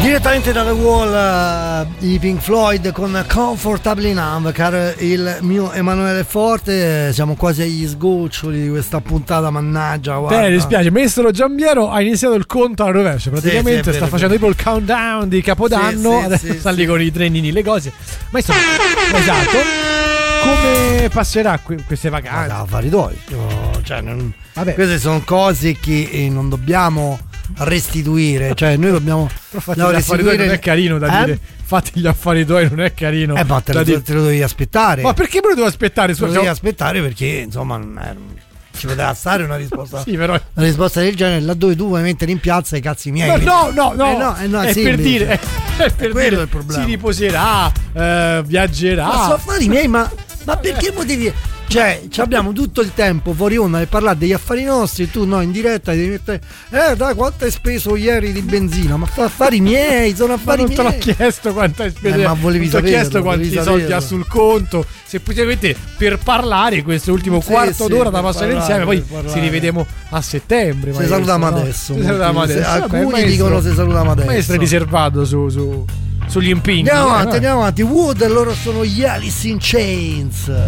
Direttamente dalla Wall, i Pink Floyd con Comfortably Numb, caro il mio Emanuele Forte. Siamo quasi agli sgoccioli di questa puntata, mannaggia, guarda. Mi dispiace, Maestro Giambiero ha iniziato il conto alla rovescia, praticamente sta facendo tipo il countdown di Capodanno, adesso sta lì con i trenini, le cose. Maestro, esatto. Come passerà queste vacanze? Affari tuoi. Cioè, queste sono cose che non dobbiamo restituire, cioè noi dobbiamo fatti gli affari tuoi, non è carino da dire fatti gli affari tuoi, non è carino, ma te lo devi aspettare. Ma perché me lo devo aspettare? Te lo devi aspettare perché insomma ci poteva stare una risposta sì, però una risposta del genere laddove tu vuoi mettere in piazza i cazzi miei. No, è per dire quello è il problema. Si riposerà, viaggerà. Ma sono affari miei, ma perché potevi... Cioè, abbiamo tutto il tempo fuori onda per parlare degli affari nostri e tu in diretta devi mettere dai, quanto hai speso ieri di benzina? Ma affari miei, sono affari miei. Non te l'ho chiesto quanto hai speso, ma volevi sapere, ti ho chiesto quanti soldi ha sul conto, semplicemente per parlare questo ultimo quarto d'ora da passare insieme, poi si rivediamo a settembre. Se salutiamo adesso. Alcuni dicono se salutiamo adesso. Maestro è riservato sugli impegni. Andiamo avanti. Wood, loro sono gli Alice in Chains.